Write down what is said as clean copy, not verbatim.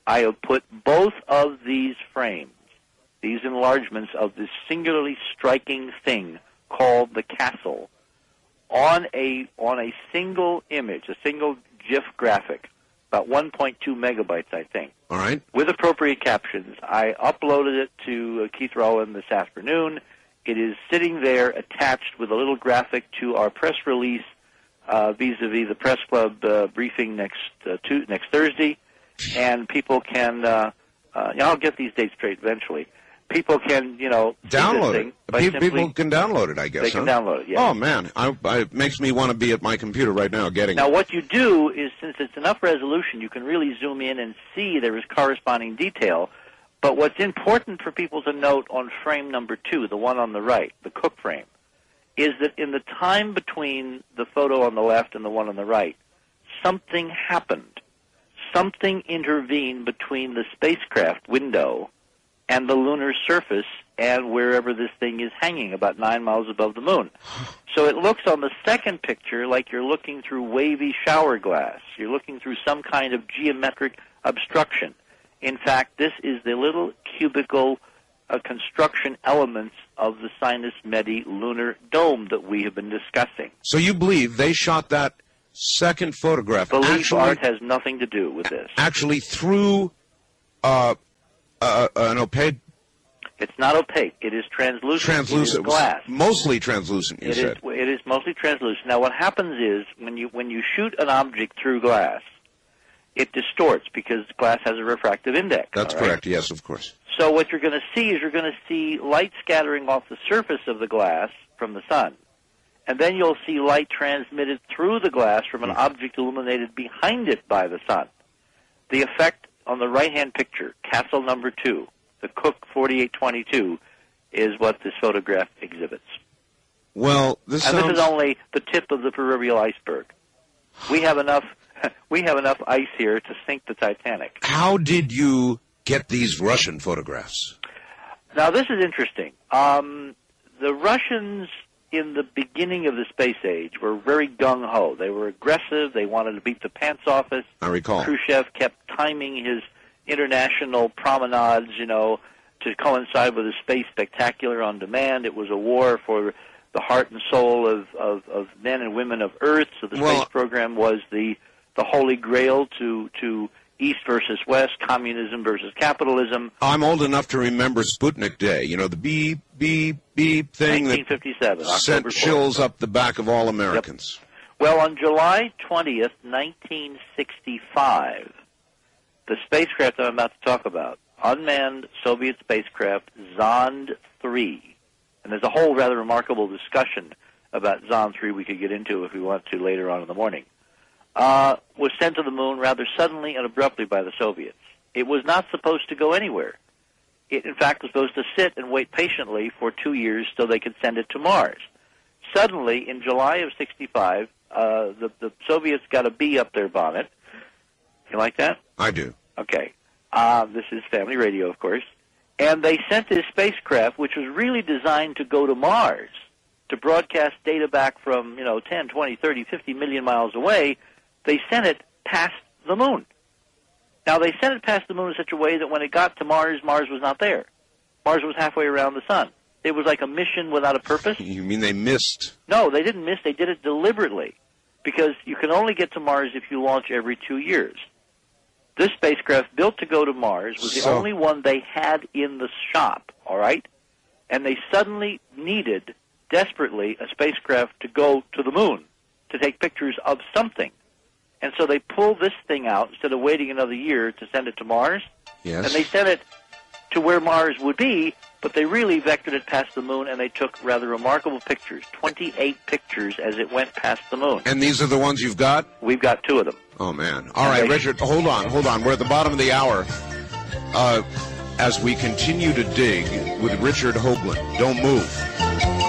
I have put both of these frames, these enlargements of this singularly striking thing called the castle, on a single image, a single GIF graphic, about 1.2 megabytes, I think. All right. With appropriate captions. I uploaded it to Keith Rowland this afternoon. It is sitting there attached with a little graphic to our press release vis-a-vis the Press Club briefing next Thursday, and people can. I'll get these dates straight eventually. People can, download it. People can download it, I guess. They can download it. Yes. Oh man, it makes me want to be at my computer right now getting it. Now, what you do is, since it's enough resolution, you can really zoom in and see there is corresponding detail. But what's important for people to note on frame number 2, the one on the right, the Cook frame, is that in the time between the photo on the left and the one on the right, something happened. Something intervened between the spacecraft window and the lunar surface and wherever this thing is hanging, about 9 miles above the moon. So it looks on the second picture like you're looking through wavy shower glass. You're looking through some kind of geometric obstruction. In fact, this is the little cubical construction elements of the Sinus Medi lunar dome that we have been discussing. So you believe they shot that second photograph? Belief art has nothing to do with this. Actually through an opaque... It's not opaque. It is translucent. Translucent. It is glass. Mostly translucent, you said. It is mostly translucent. Now, what happens is when you shoot an object through glass, it distorts because glass has a refractive index. That's correct, yes, of course. So what you're going to see is you're going to see light scattering off the surface of the glass from the sun, and then you'll see light transmitted through the glass from an object illuminated behind it by the sun. The effect on the right-hand picture, Castle number 2, the Cook 4822, is what this photograph exhibits. Well, this is only the tip of the proverbial iceberg. We have enough ice here to sink the Titanic. How did you get these Russian photographs? Now, this is interesting. The Russians, in the beginning of the space age, were very gung-ho. They were aggressive. They wanted to beat the pants off us. I recall. Khrushchev kept timing his international promenades, to coincide with a space spectacular on demand. It was a war for the heart and soul of men and women of Earth. So the space program was the holy grail to East versus West, communism versus capitalism. I'm old enough to remember Sputnik Day, the beep, beep, beep thing 1957, that sent chills up the back of all Americans. Yep. Well, on July 20th, 1965, the spacecraft I'm about to talk about, unmanned Soviet spacecraft Zond 3, and there's a whole rather remarkable discussion about Zond 3 we could get into if we want to later on in the morning, was sent to the moon rather suddenly and abruptly by the Soviets. It was not supposed to go anywhere. It, in fact, was supposed to sit and wait patiently for 2 years so they could send it to Mars. Suddenly, in July of 65, the Soviets got a bee up their bonnet. You like that? I do. Okay. This is family radio, of course. And they sent this spacecraft, which was really designed to go to Mars, to broadcast data back from, 10, 20, 30, 50 million miles away. They sent it past the moon. Now, they sent it past the moon in such a way that when it got to Mars, Mars was not there. Mars was halfway around the sun. It was like a mission without a purpose. You mean they missed? No, they didn't miss. They did it deliberately, because you can only get to Mars if you launch every 2 years. This spacecraft, built to go to Mars, was the only one they had in the shop, all right? And they suddenly needed, desperately, a spacecraft to go to the moon, to take pictures of something. And so they pulled this thing out instead of waiting another year to send it to Mars. Yes. And they sent it to where Mars would be, but they really vectored it past the moon, and they took rather remarkable pictures, 28 pictures as it went past the moon. And these are the ones you've got? We've got 2 of them. Oh, man. All right, Richard, hold on. We're at the bottom of the hour. As we continue to dig with Richard Hoagland. Don't move.